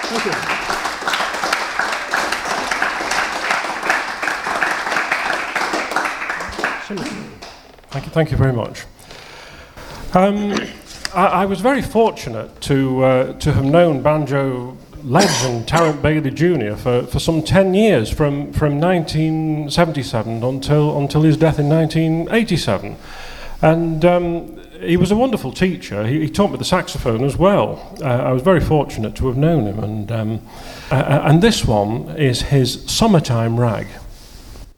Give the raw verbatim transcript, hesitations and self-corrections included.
Thank you. Thank you, thank you very much. Um, I, I was very fortunate to uh, to have known banjo legend Tarrant Bailey Junior for, for some ten years, from, from nineteen seventy-seven until until his death in nineteen eighty-seven, and um, he was a wonderful teacher. He, he taught me the saxophone as well. Uh, I was very fortunate to have known him, and um, uh, and this one is his Summertime Rag.